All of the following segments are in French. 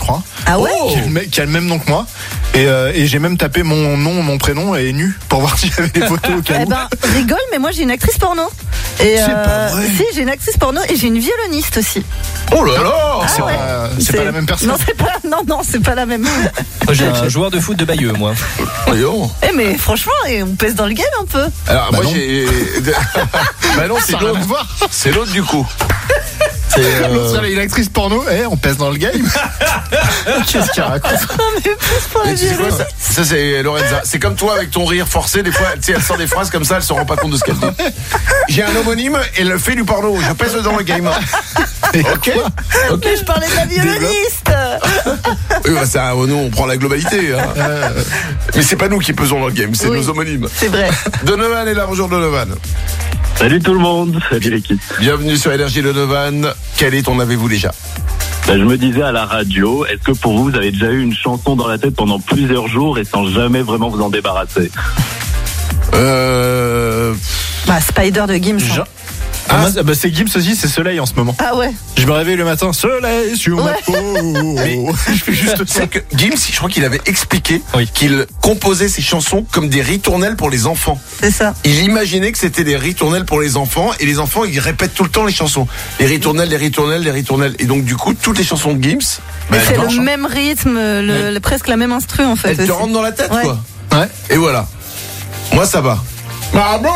crois. Ah ouais? Qui a le même nom que moi. Et j'ai même tapé mon nom, mon prénom et nu pour voir s'il y avait des photos au cas où. Eh ben, rigole, mais moi j'ai une actrice porno. Et C'est pas vrai. Si, j'ai une actrice porno et j'ai une violoniste aussi. Oh là là. C'est pas la même personne. Non, c'est pas la même. Moi, j'ai un joueur de foot de Bayeux, moi. Voyons. Mais franchement, on pèse dans le game un peu. Alors Bah moi non. j'ai. Bah non, c'est Ça a rien l'autre. à voir. C'est l'autre du coup. L'autre, elle est une actrice porno. On pèse dans le game. Qu'est-ce qu'il raconte? Mais plus pour la Mais tu sais quoi, violoniste. ça c'est Lorenza. C'est comme toi avec ton rire forcé. Des fois, tu sais, elle sort des phrases comme ça, elle se rend pas compte de ce qu'elle dit. J'ai un homonyme et elle fait du porno. Je pèse dans le game. Ok. Mais je parlais de la violoniste. Oui, bah ça, nous on prend la globalité. Hein. Mais c'est pas nous qui pesons dans le game, c'est Oui. nos homonymes. C'est vrai. Donovan est là. Bonjour Donovan. Salut tout le monde, salut l'équipe. Bienvenue sur Énergie Donovan. Quel est ton avez-vous déjà? Je me disais à la radio, est-ce que pour vous avez déjà eu une chanson dans la tête pendant plusieurs jours et sans jamais vraiment vous en débarrasser? Bah, Spider de Gims. hein. Moi, c'est Gims aussi, c'est Soleil en ce moment. Ah ouais. Je me réveille le matin, Soleil sur ma Ouais. peau. Je fais juste ça. C'est que Gims, je crois qu'il avait expliqué Oui. qu'il composait ses chansons comme des ritournelles pour les enfants. C'est ça. Il imaginait que c'était des ritournelles pour les enfants et les enfants ils répètent tout le temps les chansons. Les ritournelles, les ritournelles, les ritournelles. Et donc du coup toutes les chansons de Gims, bah, C'est elles le marchent. même rythme, presque la même instru en fait. Elles te aussi. rentrent dans la tête Ouais. quoi. Ouais. Et voilà. Moi ça va. Maman.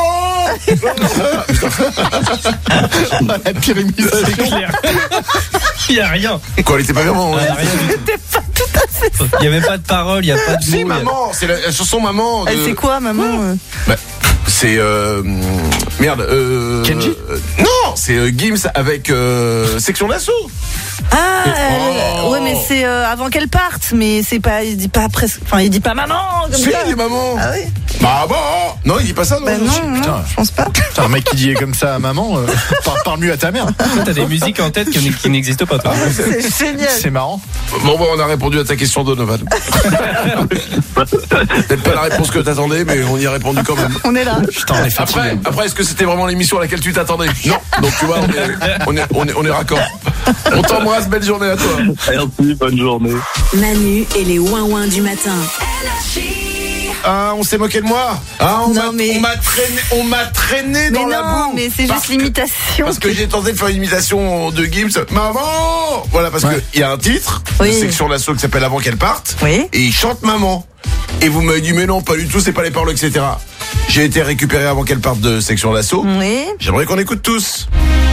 La pire imitation. Il y a rien. Quoi, elle était pas vraiment. Il y a rien du tout. Il y a même pas de parole, il y a pas de Si mots. maman, c'est la chanson maman. Elle c'est quoi, maman? Bah, c'est merde. Kenji Non, c'est Gims avec Section d'Assaut. Ah, Oh. ouais, mais c'est avant qu'elle parte, mais c'est pas, il dit pas presque, enfin, il dit pas maman comme Si, ça. il dit maman. Ah oui. Maman. Non, il dit pas ça. Non. Bah non, Putain. je pense pas. Putain, un mec qui dit comme ça à maman, parle mieux à ta mère. Toi, t'as des musiques en tête qui n'existent pas, toi. C'est génial. C'est marrant. Bon, on a répondu à ta question, Donovan. Peut-être pas la réponse que t'attendais, mais on y a répondu quand même. On est là. Putain, on est fatigué. Après, est-ce que c'était vraiment l'émission à laquelle tu t'attendais? Non. Donc tu vois, on est raccord. On t'embrasse, belle journée à toi. Merci, bonne journée. Manu et les ouin-ouin du matin. Ah, on s'est moqué de moi. Ah, Non, mais- on m'a traîné Mais dans la non, boue. mais c'est Parce juste que- l'imitation. Parce que j'ai tenté de faire une imitation de Gims. Maman. Voilà, parce que il y a un titre Oui. de Section d'Assaut qui s'appelle Avant qu'elle parte. Oui. Et il chante maman. Et vous m'avez dit mais non, pas du tout, c'est pas les paroles, etc. J'ai été récupéré avant qu'elle parte de Section d'Assaut. Oui. J'aimerais qu'on écoute tous.